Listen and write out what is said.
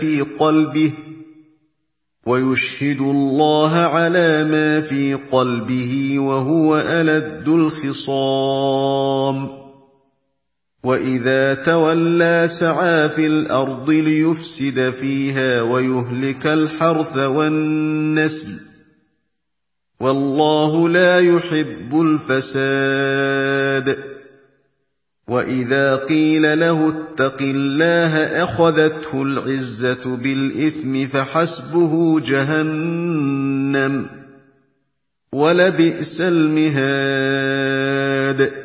في قلبه ويشهد الله على ما في قلبه وهو ألد الخصام وإذا تولى سعى في الأرض ليفسد فيها ويهلك الحرث والنسل والله لا يحب الفساد وإذا قيل له اتق الله أخذته العزة بالإثم فحسبه جهنم ولبئس المهاد